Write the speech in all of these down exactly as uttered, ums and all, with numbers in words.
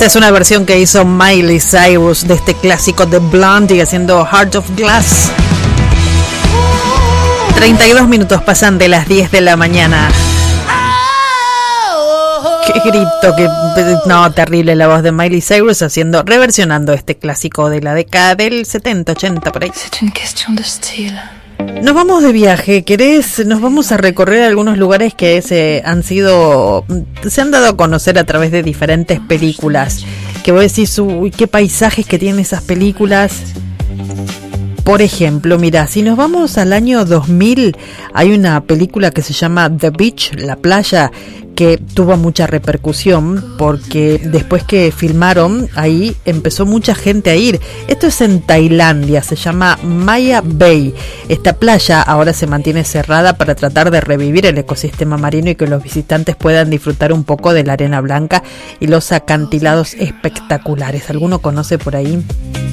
Esta es una versión que hizo Miley Cyrus de este clásico de Blondie haciendo Heart of Glass. treinta y dos minutos pasan de las diez de la mañana. Qué grito, que no, terrible la voz de Miley Cyrus haciendo, reversionando este clásico de la década del setenta, ochenta por ahí. Nos vamos de viaje, ¿querés? Nos vamos a recorrer algunos lugares que se han sido, se han dado a conocer a través de diferentes películas. Que vos decís, uy, qué paisajes que tienen esas películas. Por ejemplo, mira, si nos vamos al año dos mil, hay una película que se llama The Beach, La Playa, que tuvo mucha repercusión porque después que filmaron ahí empezó mucha gente a ir. Esto es en Tailandia, se llama Maya Bay. Esta playa ahora se mantiene cerrada para tratar de revivir el ecosistema marino y que los visitantes puedan disfrutar un poco de la arena blanca y los acantilados espectaculares. ¿Alguno conoce por ahí?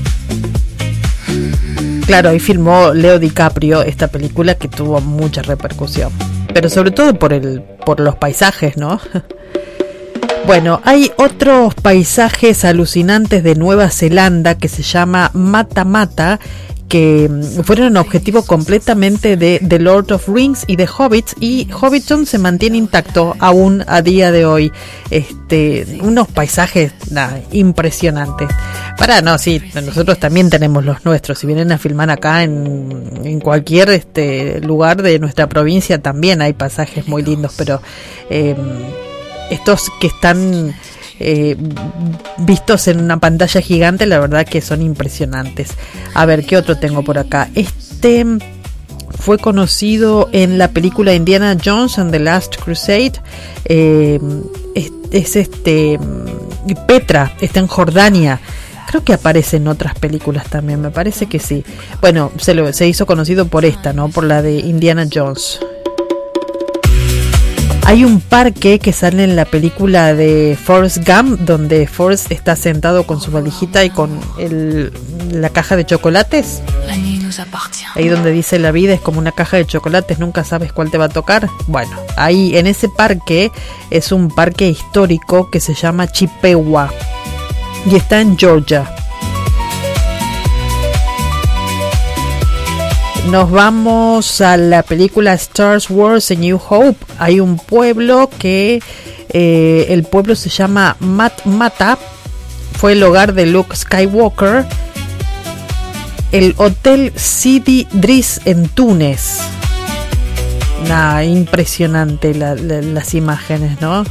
Claro, ahí filmó Leo DiCaprio esta película que tuvo mucha repercusión, pero sobre todo por el por los paisajes, ¿no? Bueno, hay otros paisajes alucinantes de Nueva Zelanda que se llama Mata Mata, que fueron objetivo completamente de The Lord of Rings y de Hobbits, y Hobbiton se mantiene intacto aún a día de hoy. Este, unos paisajes nah, impresionantes. Para, no, sí, nosotros también tenemos los nuestros. Si vienen a filmar acá en, en cualquier este lugar de nuestra provincia también hay paisajes muy lindos, pero eh, estos que están Eh, vistos en una pantalla gigante, la verdad que son impresionantes. A ver, ¿qué otro tengo por acá? Este fue conocido en la película Indiana Jones and the Last Crusade. Eh, es, es este Petra, está en Jordania. Creo que aparece en otras películas también, me parece que sí. Bueno, se, lo, se hizo conocido por esta, ¿no? Por la de Indiana Jones. Hay un parque que sale en la película de Forrest Gump, donde Forrest está sentado con su valijita y con el, la caja de chocolates. Ahí donde dice la vida es como una caja de chocolates, nunca sabes cuál te va a tocar. Bueno, ahí en ese parque es un parque histórico que se llama Chippewa y está en Georgia. Nos vamos a la película Star Wars: A New Hope. Hay un pueblo que eh, el pueblo se llama Mat Mata. Fue el hogar de Luke Skywalker. El Hotel Sidi Driss en Túnez. Nah, impresionante la, la, las imágenes, ¿no?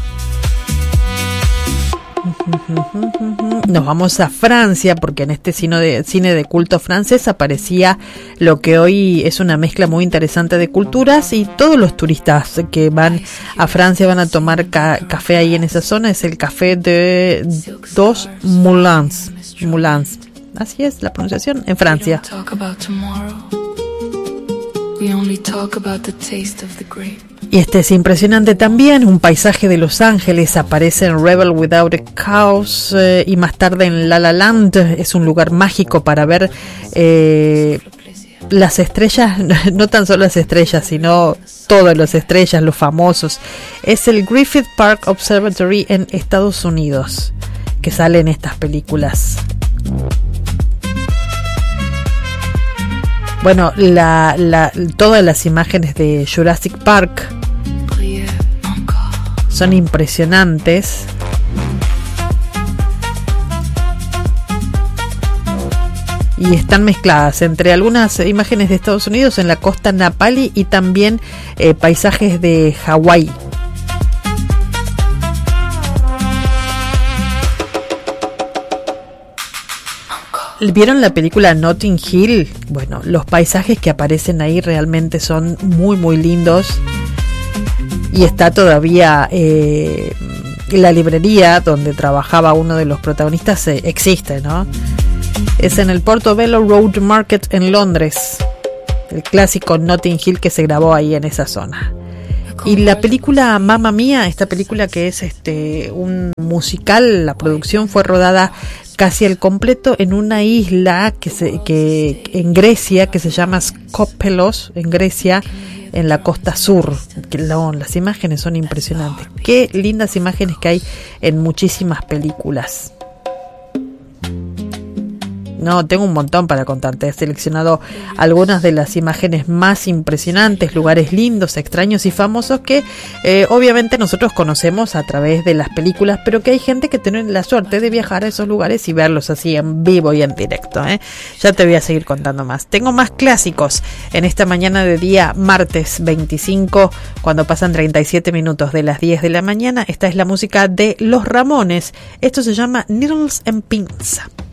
Nos vamos a Francia porque en este cine de, cine de culto francés aparecía lo que hoy es una mezcla muy interesante de culturas, y todos los turistas que van a Francia van a tomar ca- café ahí en esa zona. Es el café de Dos Moulins. Moulins. Así es la pronunciación en Francia. Y este es impresionante también, un paisaje de Los Ángeles, aparece en Rebel Without a Cause eh, y más tarde en La La Land. Es un lugar mágico para ver eh, las estrellas, no tan solo las estrellas, sino todas las estrellas, los famosos. Es el Griffith Park Observatory en Estados Unidos, que sale en estas películas. Bueno, la, la, todas las imágenes de Jurassic Park son impresionantes. Y están mezcladas entre algunas imágenes de Estados Unidos en la costa Napali y también eh, paisajes de Hawái. ¿Vieron la película Notting Hill? Bueno, los paisajes que aparecen ahí realmente son muy muy lindos. Y está todavía eh, la librería donde trabajaba uno de los protagonistas, eh, existe, ¿no? Es en el Portobello Road Market en Londres. El clásico Notting Hill que se grabó ahí en esa zona. Y la película Mamma Mía, esta película que es este un musical, la producción fue rodada casi al completo en una isla que se que en Grecia que se llama Skopelos, en Grecia, en la costa sur. No, las imágenes son impresionantes. Qué lindas imágenes que hay en muchísimas películas. No, tengo un montón para contarte. He seleccionado algunas de las imágenes más impresionantes, lugares lindos, extraños y famosos que eh, obviamente nosotros conocemos a través de las películas, pero que hay gente que tiene la suerte de viajar a esos lugares y verlos así en vivo y en directo, ¿eh? Ya te voy a seguir contando más. Tengo más clásicos en esta mañana de día martes veinticinco, cuando pasan treinta y siete minutos de las diez de la mañana. Esta es la música de Los Ramones. Esto se llama Needles and Pins.